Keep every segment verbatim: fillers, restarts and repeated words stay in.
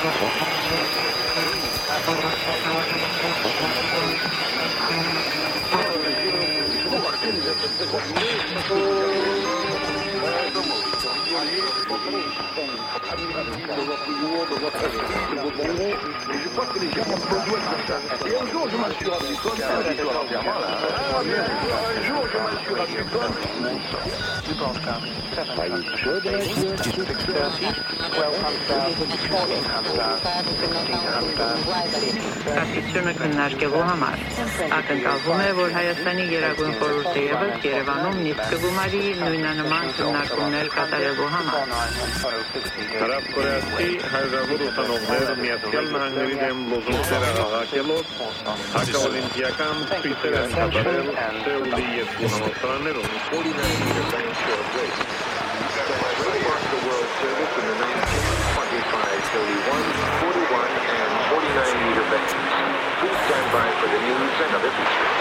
Je crois que les gens ont besoin de ça. Et un jour, je m'en suis rendu compte. Un jour, je m'en suis rendu compte. Կասությունը քննարկելու համար ակնկալվում է, որ Հայաստանի Գերագույն խորհուրդը ևս Երևանում նիստ կգումարի նույնանման քննարկումներ կատարելու համար։ Հարավկորեացի հարյուրավոր ուսանողներ Միացյալ Նահանգների դեմ լոզունգներ աղաղակելով հակաօլիմպիական ցույցեր են կատարել Սեուլի երկու համալսարաններում։ forty-one and forty-nine meter bands. Please stand by for the news and other features.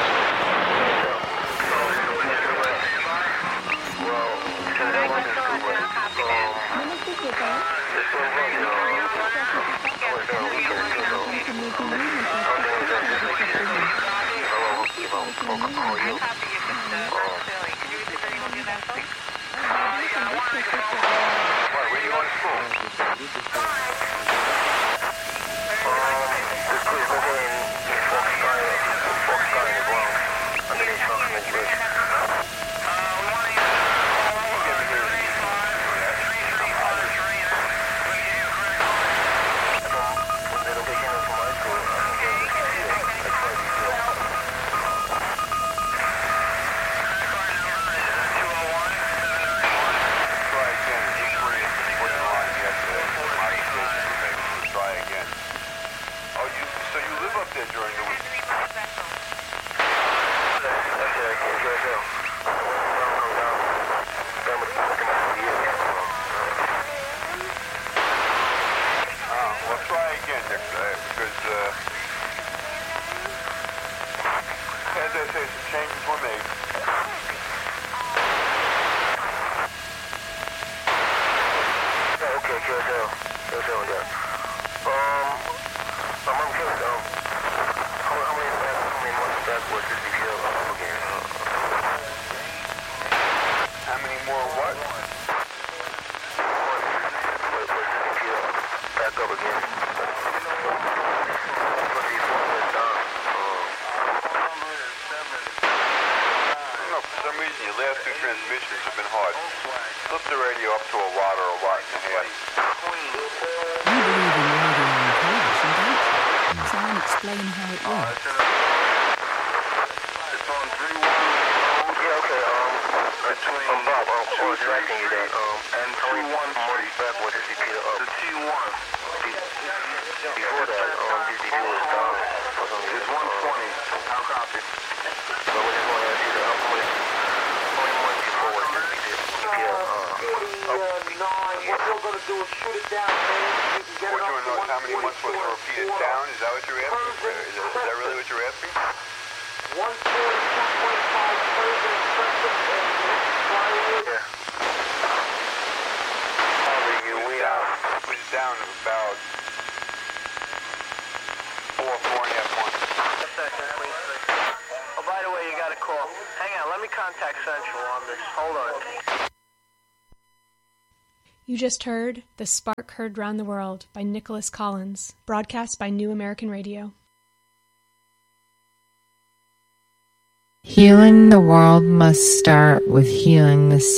You just heard The Spark Heard Round the World by Nicholas Collins, broadcast by New American Radio. Healing the world must start with healing the